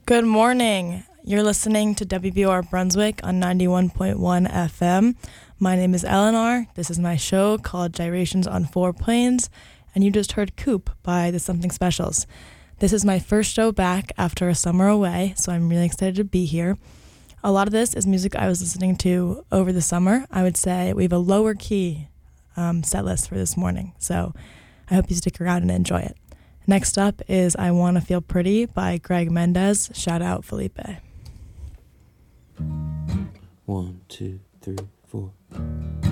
Good morning. You're listening to WBOR Brunswick on 91.1 FM. My name is Eleanor. This is my show called Gyrations on Four Planes, and you just heard Coop by the Something Specials. This is my first show back after a summer away, so I'm really excited to be here. A lot of this is music I was listening to over the summer. I would say we have a lower key set list for this morning, so I hope you stick around and enjoy it. Next up is I Wanna Feel Pretty by Greg Mendez. Shout out Felipe. 1, 2, 3, 4.